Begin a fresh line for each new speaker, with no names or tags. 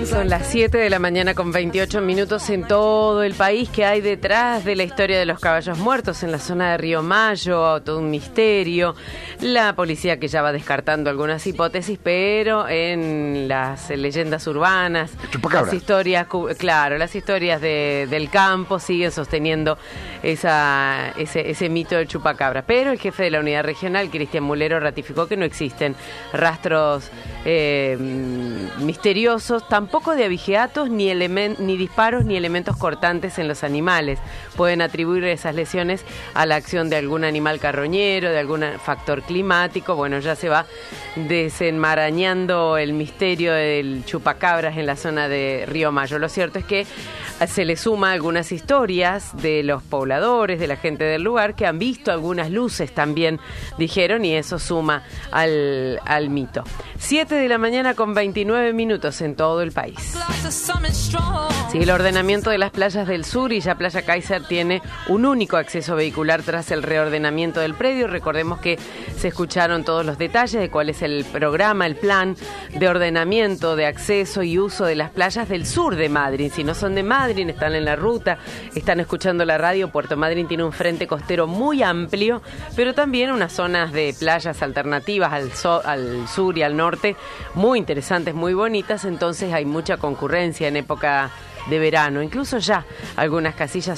Son las 7 de la mañana con 28 minutos en todo el país. ¿Qué hay detrás de la historia de los caballos muertos en la zona de Río Mayo? Todo un misterio. La policía que ya va descartando algunas hipótesis, pero en las leyendas urbanas, las historias, claro, las historias del campo siguen sosteniendo ese mito del chupacabra. Pero el jefe de la unidad regional, Cristian Mulero, ratificó que no existen rastros misteriosos, tampoco de abigeatos, ni disparos, ni elementos cortantes en los animales. Pueden atribuir esas lesiones a la acción de algún animal carroñero, de algún factor climático. Bueno, ya se va desenmarañando el misterio del chupacabras en la zona de Río Mayo. Lo cierto es que se le suma algunas historias de los pobladores, de la gente del lugar, que han visto algunas luces también, dijeron, y eso suma al mito. 7 de la mañana con 29 minutos en todo el país. Sigue el ordenamiento de las playas del sur y ya Playa Kaiser tiene un único acceso vehicular tras el reordenamiento del predio. Recordemos que se escucharon todos los detalles de cuál es el programa, el plan de ordenamiento, de acceso y uso de las playas del sur de Madryn. Si no son de Madryn, están en la ruta, están escuchando la radio. Puerto Madryn tiene un frente costero muy amplio, pero también unas zonas de playas alternativas al sur y al norte, muy interesantes, muy bonitas. Entonces hay mucha concurrencia en época de verano, incluso ya algunas casillas